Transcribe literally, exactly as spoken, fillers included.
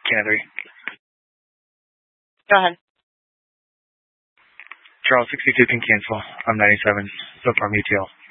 Can three. Go ahead. Charles sixty-two can cancel. I'm ninety-seven. So far, M T L.